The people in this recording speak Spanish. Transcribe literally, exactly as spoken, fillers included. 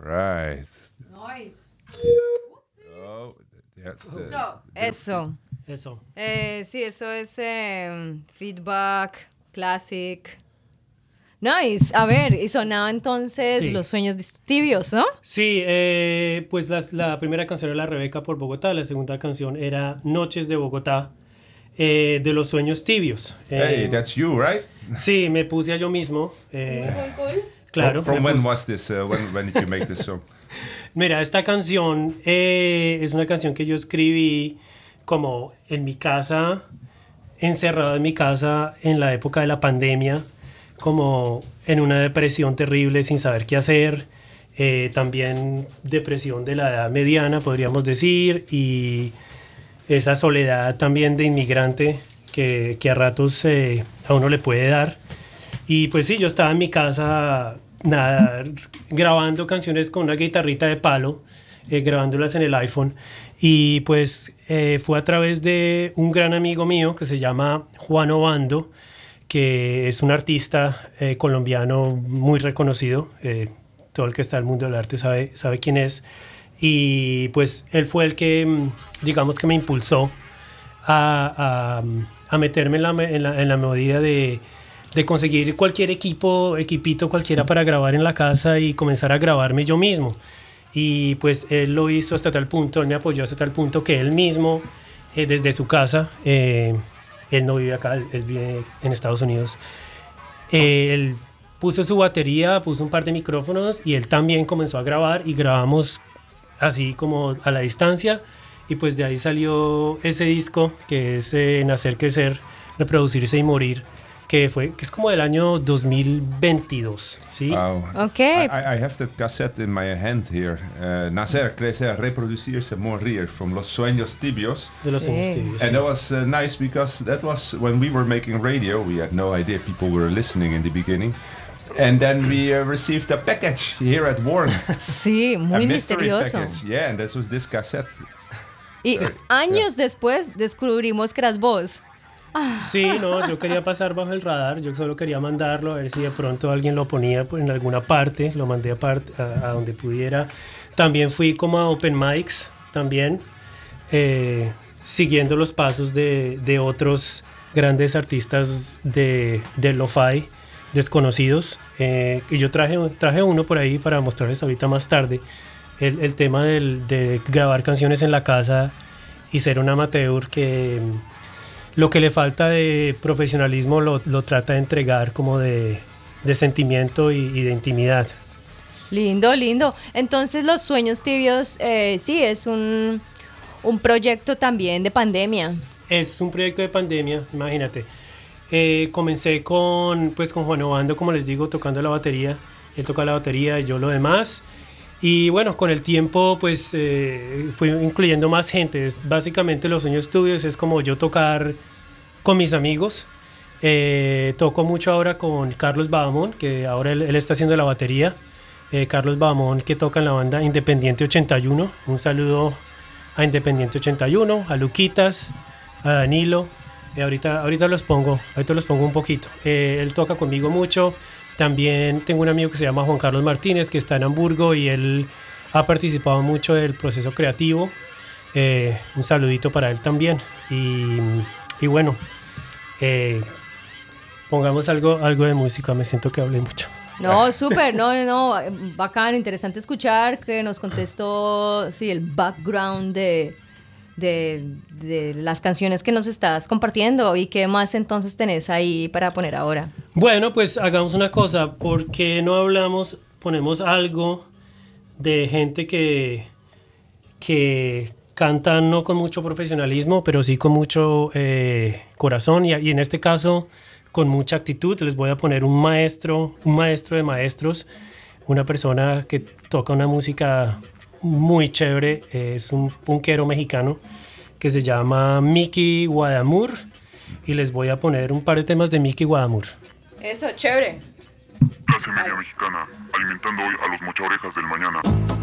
right. Nice. Oh, yeah, the- So, eso. Eso. Eh, sí, eso es eh, feedback, classic. Nice. A ver, y sonaba entonces Sí. Los Sueños Tibios, ¿no? Sí, eh, pues las- la primera canción era La Rebeca por Bogotá, la segunda canción era Noches de Bogotá, eh, de Los Sueños Tibios. Hey, Eh, that's you, right? sí, me puse a yo mismo. eh, claro. From, from me when puse- was this? Uh, when, when did you make this song? Mira, esta canción eh, es una canción que yo escribí como en mi casa, encerrado en mi casa en la época de la pandemia, como en una depresión terrible sin saber qué hacer, eh, también depresión de la edad mediana, podríamos decir, y esa soledad también de inmigrante que, que a ratos eh, a uno le puede dar. Y pues sí, yo estaba en mi casa, nada, grabando canciones con una guitarrita de palo, eh, grabándolas en el iPhone. Y pues eh, fue a través de un gran amigo mío que se llama Juan Obando, que es un artista eh, colombiano muy reconocido. Eh, todo el que está en el mundo del arte sabe, sabe quién es. Y pues él fue el que, mm, digamos que me impulsó a, a, a meterme en la, me- en la, en la movida de, de conseguir cualquier equipo, equipito cualquiera para grabar en la casa y comenzar a grabarme yo mismo. Y pues él lo hizo hasta tal punto, él me apoyó hasta tal punto que él mismo, eh, desde su casa, eh, él no vive acá, él, él vive en Estados Unidos, eh, él puso su batería, puso un par de micrófonos y él también comenzó a grabar y grabamos así como a la distancia y pues de ahí salió ese disco que es eh, Nacer, Crecer, Reproducirse y Morir, que fue que es como del año dos mil veintidós, ¿sí? Wow. Okay. I, I I have that cassette in my hand here. Uh, Nacer, crecer, reproducirse, morir from Los Sueños Tibios. De los Sí. años tibios, And sí. that was uh, nice because that was when we were making radio. We had no idea people were listening in the beginning. And then we uh, received a package here at Warren. Sí, muy a mystery misterioso. package. Yeah, and this was this cassette. Y años después descubrimos que eras vos. Sí, no, yo quería pasar bajo el radar, yo solo quería mandarlo a ver si de pronto alguien lo ponía pues, en alguna parte, lo mandé a, part- a, a donde pudiera. También fui como a open mics, también, eh, siguiendo los pasos de, de otros grandes artistas de, de lo-fi desconocidos. Eh, y yo traje, traje uno por ahí para mostrarles ahorita más tarde, el, el tema del- de grabar canciones en la casa y ser un amateur que... Lo que le falta de profesionalismo lo, lo trata de entregar como de, de sentimiento y, y de intimidad. Lindo, lindo. Entonces, Los Sueños Tibios, eh, sí, es un, un proyecto también de pandemia. Es un proyecto de pandemia, imagínate. Eh, comencé con, pues, con Juan Obando, como les digo, tocando la batería. Él toca la batería y yo lo demás. Y bueno, con el tiempo pues eh, fui incluyendo más gente. Es, básicamente Los Sueños Tibios es como yo tocar con mis amigos. Eh, toco mucho ahora con Carlos Bahamón, que ahora él, él está haciendo la batería. Eh, Carlos Bahamón, que toca en la banda Independiente ochenta y uno. Un saludo a Independiente ochenta y uno, a Luquitas, a Danilo. Eh, ahorita, ahorita los pongo, ahorita los pongo un poquito. Eh, él toca conmigo mucho. También tengo un amigo que se llama Juan Carlos Martínez, que está en Hamburgo y él ha participado mucho del proceso creativo. Eh, un saludito para él también. Y, y bueno, eh, pongamos algo, algo de música, me siento que hablé mucho. No, súper, no, no, bacán, interesante escuchar que nos contestó, sí, el background de, de, de las canciones que nos estás compartiendo y qué más entonces tenés ahí para poner ahora. Bueno, pues hagamos una cosa, ¿por qué no hablamos, ponemos algo de gente que, que canta no con mucho profesionalismo, pero sí con mucho eh, corazón y, y en este caso con mucha actitud? Les voy a poner un maestro, un maestro de maestros, una persona que toca una música muy chévere, eh, es un punkero mexicano que se llama Mickey Guadamur y les voy a poner un par de temas de Mickey Guadamur. Eso, chévere. Clase media mexicana, alimentando hoy a los mochaorejas del mañana.